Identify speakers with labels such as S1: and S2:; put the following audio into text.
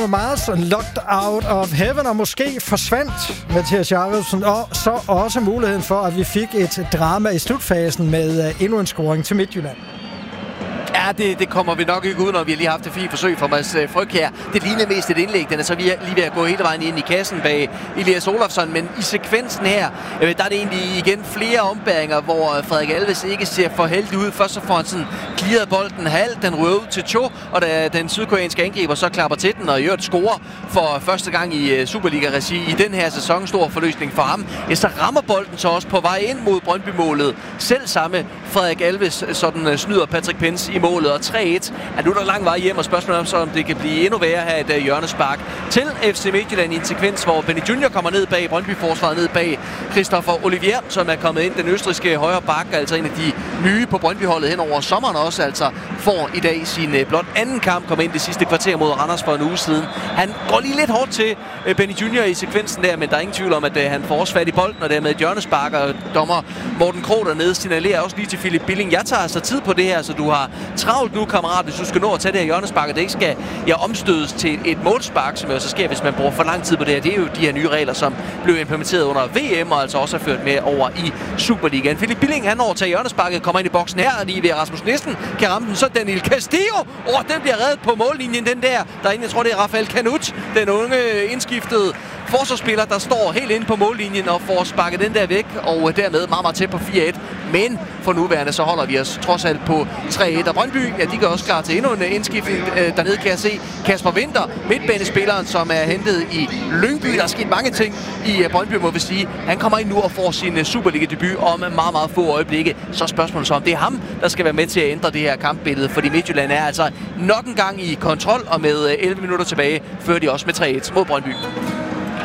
S1: Mars, Locked Out of Heaven, og måske forsvandt Mathias Jacobsen, og så også muligheden for, at vi fik et drama i slutfasen med endnu en scoring til Midtjylland.
S2: Ja, det kommer vi nok ikke ud, når vi har lige haft et fint forsøg fra Mads Fryg her. Det ligner mest et indlæg. Den er så lige ved at gå hele vejen ind i kassen bag Elias Olofsson. Men i sekvensen her, der er det egentlig igen flere ombæringer, hvor Frederik Alves ikke ser for heldig ud. Først så får han sådan clearet bolden halvt, den rører ud til Cho, og da den sydkoreanske angriber så klapper til den og Jørgen scorer for første gang i Superliga-regi i den her sæson, stor forløsning for ham, ja, så rammer bolden så også på vej ind mod Brøndby-målet. Selv samme Frederik Alves sådan snyder Patrick Pence i målet, og 3-1. Er nu der lang vej hjem, og spørgsmålet om det kan blive endnu værre her et hjørnespark til FC Midtjylland i en sekvens, hvor Benny Junior kommer ned bag Brøndby-forsvaret, ned bag Christopher Olivier, som er kommet ind, den østrigske højre bak, altså en af de nye på Brøndby-holdet hen over sommeren også, altså får i dag sin blot anden kamp, kom ind det sidste kvarter mod Randers for en uge siden. Han går lige lidt hårdt til Benny Junior i sekvensen der, men der er ingen tvivl om, at han får også fat i bolden, og dermed et hjørnespark, og dommer Morten Krog dernede signalerer også lige til Philip Billing. Jeg tager altså tid på det her, så du har travlt nu, kammerat, hvis du skal nå at tage det her hjørnespark, og det ikke skal omstødes til et målspark, som jo så sker, hvis man bruger for lang tid på det her. Det er jo de her nye regler, som blev implementeret under VM, og altså også er ført med over i Superligaen. Philip Billing, han overtager hjørnesparket, kommer ind i boksen her, og lige ved Rasmus Nielsen kan ramme den, så Daniel Castillo, den bliver reddet på mållinjen, den der. Jeg tror, det er Rafael Canut, den unge indskiftede forsvarsspiller, der står helt inde på mållinjen og får sparket den der væk, og dermed meget, meget tæt på 4-1. Men for nuværende, så holder vi os trods alt på 3-1. Og Brøndby, ja, de gør også klar til endnu en indskiftning. Dernede kan jeg se Kasper Winter, midtbanespilleren, som er hentet i Lyngby. Der er sket mange ting i Brøndby, må vi sige. Han kommer ind nu og får sin Superliga-debut om meget, meget få øjeblikke. Så spørgsmålet så, om det er ham, der skal være med til at ændre det her kampbillede. Fordi Midtjylland er altså nok en gang i kontrol, og med 11 minutter tilbage fører de også med 3-1 mod Brøndby.